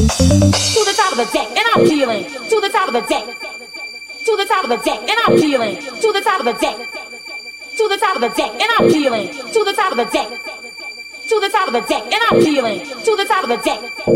to the top of the deck, and I'm peeling to the top of the deck, to the top of the deck, and I'm peeling to the top of the deck, to the top of the deck, and I'm peeling to the top of the deck, to the top of the deck, and I'm peeling to the top of the deck.